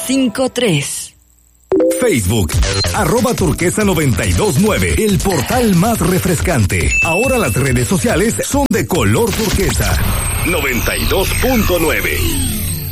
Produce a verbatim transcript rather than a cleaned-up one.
cinco tres. Facebook, arroba turquesa noventa y dos nueve, el portal más refrescante. Ahora las redes sociales son de color turquesa. noventa y dos punto nueve.